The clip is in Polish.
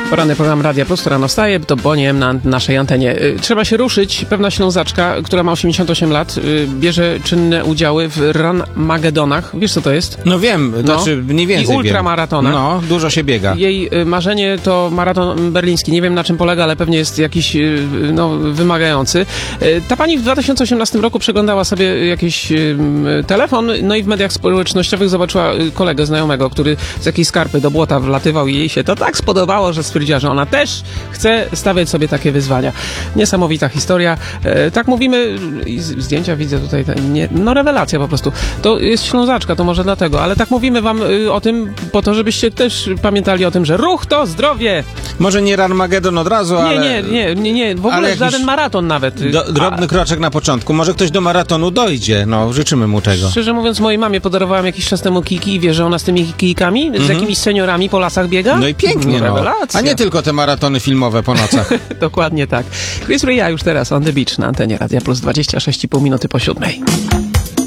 Poranny program Radia Plus, rano wstaje, to Boniem na naszej antenie. Trzeba się ruszyć. Pewna Ślązaczka, która ma 88 lat, bierze czynne udziały w Run-Magedonach. Wiesz, co to jest? No wiem, znaczy mniej więcej i ultramaratonach. No, dużo się biega. Jej marzenie to maraton berliński. Nie wiem, na czym polega, ale pewnie jest jakiś wymagający. Ta pani w 2018 roku przeglądała sobie jakiś telefon, no i w mediach społecznościowych zobaczyła kolegę znajomego, który z jakiejś skarpy do błota wlatywał i jej się to tak spodobało, że stwierdziła, że ona też chce stawiać sobie takie wyzwania. Niesamowita historia. Tak mówimy, zdjęcia widzę tutaj, rewelacja po prostu. To jest Ślązaczka, to może dlatego, ale tak mówimy wam o tym po to, żebyście też pamiętali o tym, że ruch to zdrowie. Może nie Run-Magedon od razu, ale... Nie, w ogóle żaden maraton nawet. Drobny kroczek na początku. Może ktoś do maratonu dojdzie, no życzymy mu tego. Szczerze mówiąc, mojej mamie podarowałem jakiś czas temu kijki i wie, że ona z tymi kijkami, z jakimiś seniorami po lasach biega. No i pięknie, rewelacja. A nie tylko te maratony filmowe po nocach. Dokładnie tak. Chris Rea już teraz on the beach na antenie Radia Plus 26,5 minuty po 7.